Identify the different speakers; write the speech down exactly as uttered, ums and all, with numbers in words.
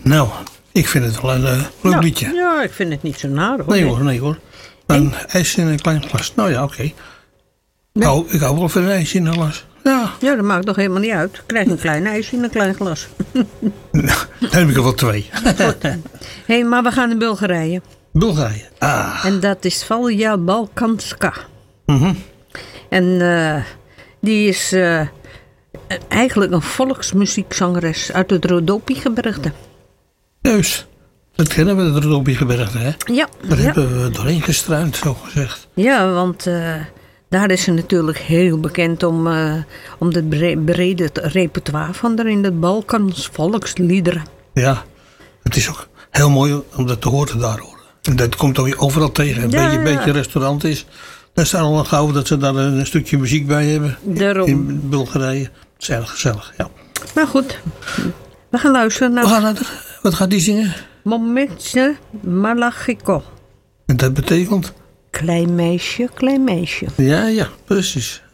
Speaker 1: Nou, ik vind het wel een uh, leuk
Speaker 2: ja,
Speaker 1: liedje.
Speaker 2: Ja, ik vind het niet zo naar hoor.
Speaker 1: Nee hoor, nee hoor. Een ijsje in een klein glas. Nou ja, oké. Okay.
Speaker 2: Ja.
Speaker 1: Nou, ik hou wel van een ijsje in een glas. Ja.
Speaker 2: Ja, dat maakt toch helemaal niet uit. Ik krijg een klein ijsje in een klein glas.
Speaker 1: Dan heb ik er wel twee.
Speaker 2: Hé, hey, maar we gaan naar Bulgarije.
Speaker 1: Bulgarije. Ah.
Speaker 2: En dat is Valja Balkanska.
Speaker 1: Mm-hmm.
Speaker 2: En uh, die is uh, eigenlijk een volksmuziekzangeres uit het Rodopi-gebergte.
Speaker 1: Juist. Dat kennen we, het Rodopi-gebergte, hè?
Speaker 2: Ja.
Speaker 1: Daar
Speaker 2: ja.
Speaker 1: hebben we doorheen gestruind, zo gezegd.
Speaker 2: Ja, want uh, daar is ze natuurlijk heel bekend om, uh, om het brede repertoire van haar in het Balkans volksliederen.
Speaker 1: Ja, het is ook heel mooi om dat te horen daar horen. En dat komt ook weer overal tegen. Een
Speaker 2: ja,
Speaker 1: beetje,
Speaker 2: ja.
Speaker 1: beetje restaurant is. Daar staat al een gauw dat ze daar een stukje muziek bij hebben.
Speaker 2: Daarom.
Speaker 1: In Bulgarije. Het is erg gezellig, ja.
Speaker 2: Maar goed, we gaan luisteren naar...
Speaker 1: We gaan naar, wat gaat die zingen?
Speaker 2: Momentje Malachiko.
Speaker 1: En dat betekent?
Speaker 2: Klein meisje, klein meisje.
Speaker 1: Ja, ja, precies.